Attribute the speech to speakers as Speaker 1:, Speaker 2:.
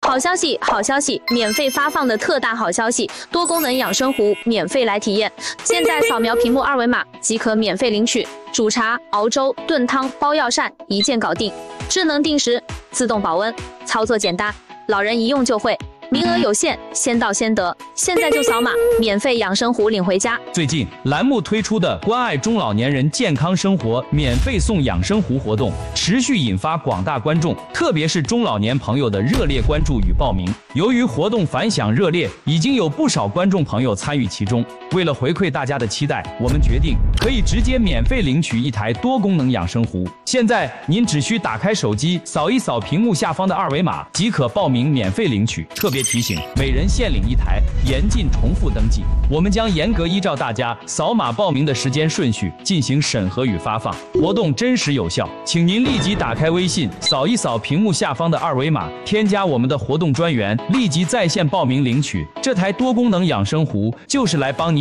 Speaker 1: 好消息，好消息！免费发放的特大好消息，多功能养生壶免费来体验。现在扫描屏幕二维码即可免费领取，煮茶、熬粥、炖汤、包药膳，一键搞定。智能定时，自动保温，操作简单，老人一用就会。名额有限，先到先得，现在就扫码，免费养生壶领回家。
Speaker 2: 最近栏目推出的关爱中老年人健康生活免费送养生壶活动，持续引发广大观众，特别是中老年朋友的热烈关注与报名。由于活动反响热烈，已经有不少观众朋友参与其中。为了回馈大家的期待，我们决定可以直接免费领取一台多功能养生壶。现在您只需打开手机，扫一扫屏幕下方的二维码，即可报名免费领取。特别提醒，每人限领一台，严禁重复登记。我们将严格依照大家扫码报名的时间顺序进行审核与发放，活动真实有效。请您立即打开微信，扫一扫屏幕下方的二维码，添加我们的活动专员，立即在线报名领取。这台多功能养生壶就是来帮您